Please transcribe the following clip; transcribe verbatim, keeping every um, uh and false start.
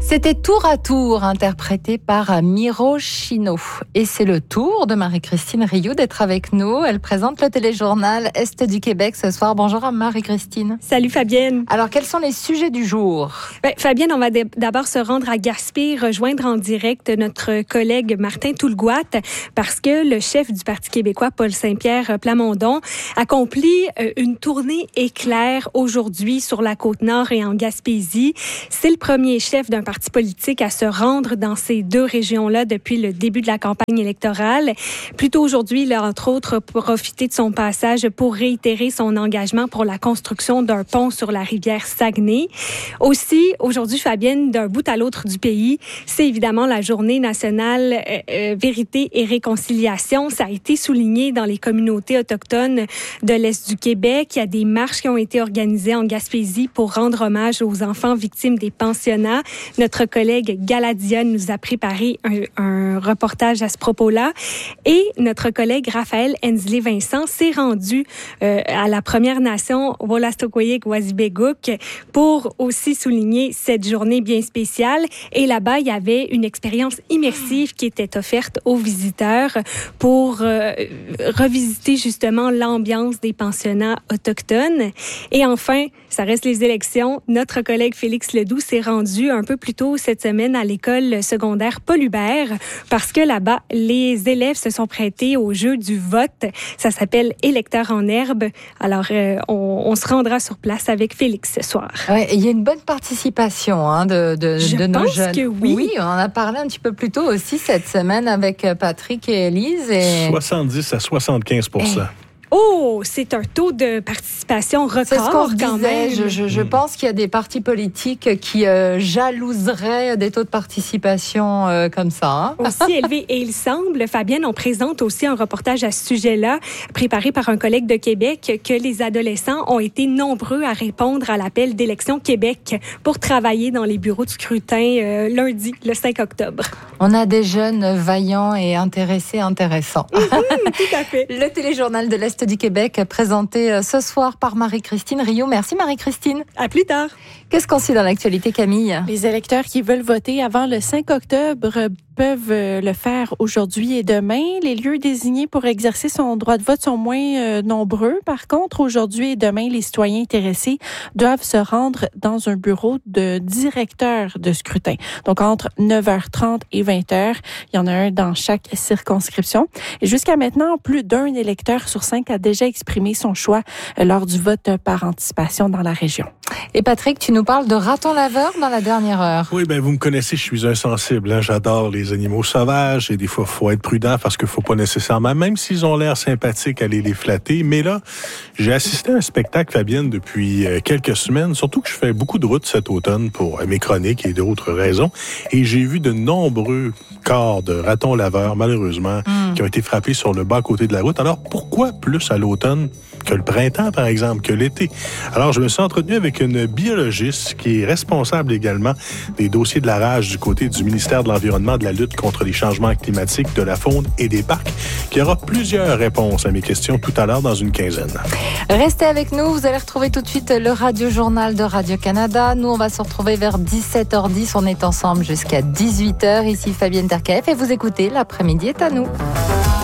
C'était Tour à Tour, interprété par Miro Chino. Et c'est le tour de Marie-Christine Rioux d'être avec nous. Elle présente le téléjournal Est du Québec ce soir. Bonjour à Marie-Christine. Salut Fabienne. Alors, quels sont les sujets du jour? Ben, Fabienne, on va d'abord se rendre à Gaspé, rejoindre en direct notre collègue Martin Toulgouat, parce que le chef du Parti québécois, Paul Saint-Pierre Plamondon, accomplit une tournée éclair aujourd'hui sur la Côte-Nord et en Gaspésie. C'est le premier chef d'un parti politique à se rendre dans ces deux régions-là depuis le début de la campagne électorale. Plus tôt aujourd'hui, il a entre autres profité de son passage pour réitérer son engagement pour la construction d'un pont sur la rivière Saguenay. Aussi, aujourd'hui, Fabienne, d'un bout à l'autre du pays, c'est évidemment la journée nationale euh, euh, Vérité et Réconciliation. Ça a été souligné dans les communautés autochtones de l'Est du Québec. Il y a des marches qui ont été organisées en Gaspésie pour rendre hommage aux enfants victimes des pensionnats. Notre collègue Galadia nous a préparé un, un reportage à ce propos-là. Et notre collègue Raphaël Hensley-Vincent s'est rendu euh, à la Première Nation Wolastoqiyik-Wassbegouk pour aussi souligner cette journée bien spéciale. Et là-bas, il y avait une expérience immersive qui était offerte aux visiteurs pour euh, revisiter justement l'ambiance des pensionnats autochtones. Et enfin, ça reste les élections. Notre collègue Félix Ledoux s'est rendu un peu plus tôt cette semaine à l'école secondaire Paul Hubert parce que là-bas, les élèves se sont prêtés au jeu du vote. Ça s'appelle Électeurs en herbe. Alors, euh, on, on se rendra sur place avec Félix ce soir. Ouais, il y a une bonne participation hein, de, de, Je de nos pense jeunes. que oui. Oui, on en a parlé un petit peu plus tôt aussi cette semaine avec Patrick et Élise. Et... soixante-dix à soixante-quinze pour cent. Hey. Oh, c'est un taux de participation record c'est ce qu'on quand disait. même. Je, je, je pense qu'il y a des partis politiques qui euh, jalouseraient des taux de participation euh, comme ça. Hein? Aussi élevé. Et il semble, Fabienne, on présente aussi un reportage à ce sujet-là, préparé par un collègue de Québec, que les adolescents ont été nombreux à répondre à l'appel d'Élections Québec pour travailler dans les bureaux de scrutin euh, lundi, le cinq octobre. On a des jeunes vaillants et intéressés, intéressants. Mmh, tout à fait. Le téléjournal de l'Est du Québec, présenté ce soir par Marie-Christine Rioux. Merci Marie-Christine. À plus tard. Qu'est-ce qu'on suit dans l'actualité, Camille? Les électeurs qui veulent voter avant le cinq octobre peuvent le faire aujourd'hui et demain. Les lieux désignés pour exercer son droit de vote sont moins euh, nombreux. Par contre, aujourd'hui et demain, les citoyens intéressés doivent se rendre dans un bureau de directeur de scrutin. Donc, entre neuf heures trente et vingt heures, il y en a un dans chaque circonscription. Et jusqu'à maintenant, plus d'un électeur sur cinq a déjà exprimé son choix lors du vote par anticipation dans la région. Et Patrick, tu nous parles de raton laveur dans la dernière heure. Oui, ben vous me connaissez, je suis insensible. Hein? J'adore les animaux sauvages et des fois, il faut être prudent parce qu'il ne faut pas nécessairement, même s'ils ont l'air sympathiques, aller les flatter. Mais là, j'ai assisté à un spectacle, Fabienne, depuis quelques semaines, surtout que je fais beaucoup de routes cet automne pour mes chroniques et d'autres raisons. Et j'ai vu de nombreux corps de ratons laveurs, malheureusement, mm. qui ont été frappés sur le bas-côté de la route. Alors, pourquoi plus à l'automne que le printemps, par exemple, que l'été? Alors, je me suis entretenu avec une biologiste qui est responsable également des dossiers de la rage du côté du ministère de l'Environnement, de la lutte contre les changements climatiques, de la faune et des parcs, qui aura plusieurs réponses à mes questions tout à l'heure dans une quinzaine. Restez avec nous, vous allez retrouver tout de suite le Radio-Journal de Radio-Canada. Nous, on va se retrouver vers dix-sept heures dix. On est ensemble jusqu'à dix-huit heures. Ici Fabienne Terkaeff et vous écoutez L'après-midi est à nous.